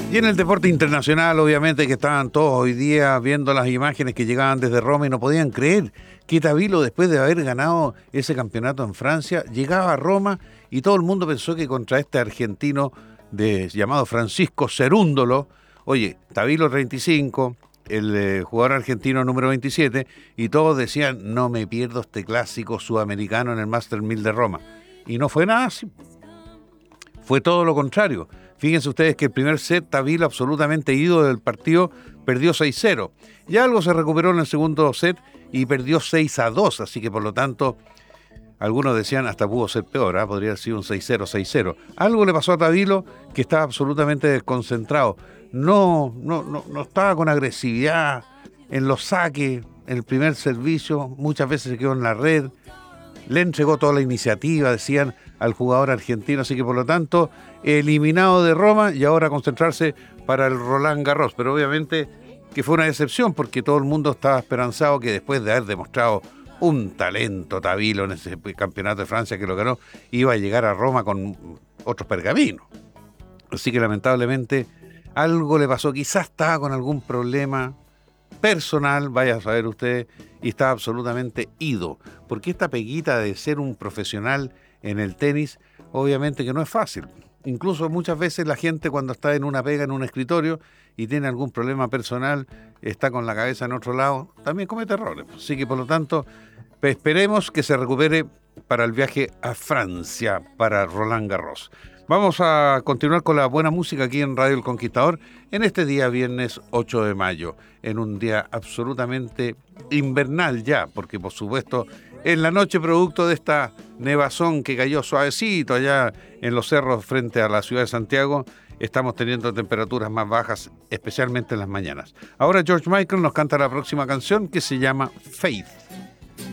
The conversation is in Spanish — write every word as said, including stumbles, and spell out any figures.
Y en el deporte internacional, obviamente, que estaban todos hoy día viendo las imágenes que llegaban desde Roma y no podían creer que Tabilo, después de haber ganado ese campeonato en Francia, llegaba a Roma y todo el mundo pensó que contra este argentino de, llamado Francisco Cerúndolo, oye, Tabilo treinta y cinco, el eh, jugador argentino número veintisiete, y todos decían, no me pierdo este clásico sudamericano en el Master mil de Roma. Y no fue nada así. Fue todo lo contrario. Fíjense ustedes que el primer set, Tabilo, absolutamente ido del partido, perdió seis cero. Ya algo se recuperó en el segundo set y perdió seis a dos, así que por lo tanto, algunos decían hasta pudo ser peor, ¿eh? Podría haber sido un seis cero, seis cero. Algo le pasó a Tabilo que estaba absolutamente desconcentrado. No, no, no, no estaba con agresividad en los saques, en el primer servicio, muchas veces se quedó en la red. Le entregó toda la iniciativa, decían, al jugador argentino, así que por lo tanto, eliminado de Roma y ahora concentrarse para el Roland Garros. Pero obviamente que fue una decepción porque todo el mundo estaba esperanzado que después de haber demostrado un talento Tabilo en ese campeonato de Francia que lo ganó, iba a llegar a Roma con otros pergaminos. Así que lamentablemente algo le pasó, quizás estaba con algún problema personal, vaya a saber usted, y está absolutamente ido, porque esta peguita de ser un profesional en el tenis, obviamente que no es fácil. Incluso muchas veces la gente cuando está en una pega en un escritorio y tiene algún problema personal, está con la cabeza en otro lado, también comete errores. Así que por lo tanto, esperemos que se recupere para el viaje a Francia, para Roland Garros. Vamos a continuar con la buena música aquí en Radio El Conquistador en este día viernes ocho de mayo, en un día absolutamente invernal ya, porque por supuesto en la noche, producto de esta nevazón que cayó suavecito allá en los cerros frente a la ciudad de Santiago, estamos teniendo temperaturas más bajas, especialmente en las mañanas. Ahora George Michael nos canta la próxima canción que se llama Faith.